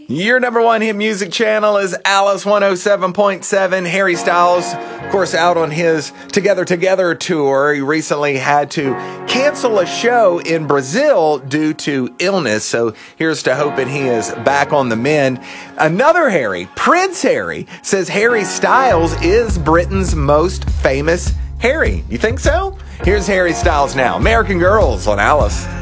Your number one hit music channel is Alice 107.7. Harry Styles, of course, out on his Together Together tour. He recently had to cancel a show in Brazil due to illness. So here's to hoping he is back on the mend. Another Harry, Prince Harry, says Harry Styles is Britain's most famous Harry. You think so? Here's Harry Styles now. American Girls on Alice.